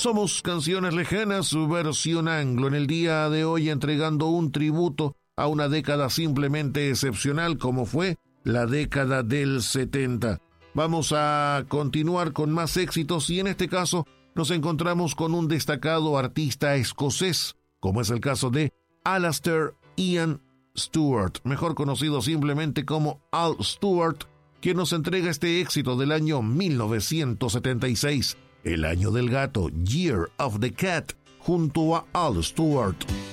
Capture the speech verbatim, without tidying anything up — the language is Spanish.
Somos Canciones Lejanas, su versión anglo, en el día de hoy entregando un tributo a una década simplemente excepcional como fue la década del setenta. Vamos a continuar con más éxitos y en este caso nos encontramos con un destacado artista escocés, como es el caso de Alastair Ian Stewart, mejor conocido simplemente como Al Stewart, quien nos entrega este éxito del año mil novecientos setenta y seis, el año del gato, Year of the Cat, junto a Al Stewart.